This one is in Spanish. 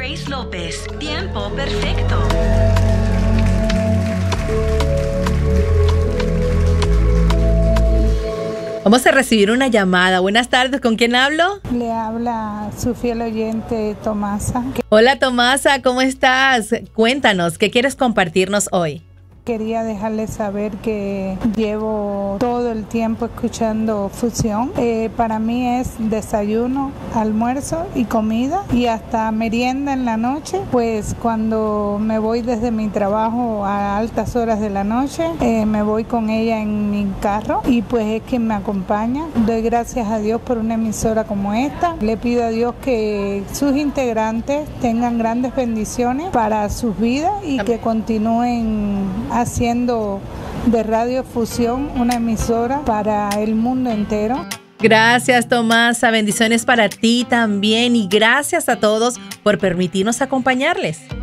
Grace López, tiempo perfecto. Vamos a recibir una llamada. Buenas tardes, ¿con quién hablo? Le habla su fiel oyente Tomasa. Hola Tomasa, ¿cómo estás? Cuéntanos, ¿qué quieres compartirnos hoy? Quería dejarles saber que llevo todo el tiempo escuchando Fusión. Para mí es desayuno, almuerzo y comida y hasta merienda en la noche. Pues cuando me voy desde mi trabajo a altas horas de la noche, me voy con ella en mi carro y pues es quien me acompaña. Doy gracias a Dios por una emisora como esta. Le pido a Dios que sus integrantes tengan grandes bendiciones para sus vidas y que continúen haciendo de Radio Fusión una emisora para el mundo entero. Gracias, Tomasa. Bendiciones para ti también y gracias a todos por permitirnos acompañarles.